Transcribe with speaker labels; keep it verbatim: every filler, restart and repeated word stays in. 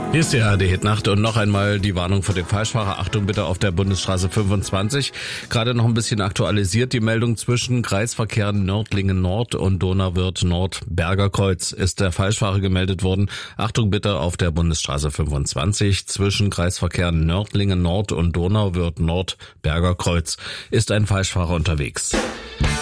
Speaker 1: Hier ist die A R D-Hitnacht und noch einmal die Warnung für den Falschfahrer. Achtung bitte auf der Bundesstraße fünfundzwanzig. Gerade noch ein bisschen aktualisiert die Meldung zwischen Kreisverkehren Nördlingen Nord und Donauwörth Nord Bergerkreuz ist der Falschfahrer gemeldet worden. Achtung bitte auf der Bundesstraße fünfundzwanzig zwischen Kreisverkehren Nördlingen Nord und Donauwörth Nord Bergerkreuz ist ein Falschfahrer unterwegs.